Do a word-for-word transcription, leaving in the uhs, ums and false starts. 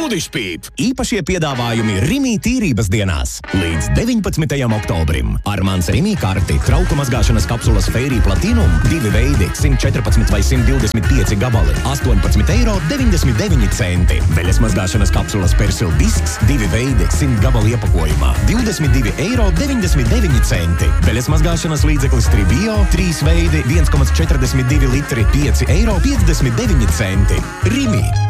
Udišpīp! Īpašie piedāvājumi Rimī tīrības dienās līdz deviņpadsmitajam oktobrim. Ar mans Rimī karti trauku mazgāšanas kapsulas Fairy Platinum divi veidi simt četrpadsmit vai simt divdesmit pieci gabali astoņpadsmit eiro deviņdesmit deviņi centi. Veļas mazgāšanas kapsulas Persil disks divi veidi simt gabalu iepakojumā divdesmit divi eiro deviņdesmit deviņi centi. Veļas mazgāšanas līdzeklis Tribio trīs veidi viens komats četrdesmit divi litri pieci eiro piecdesmit deviņi centi. Rimī!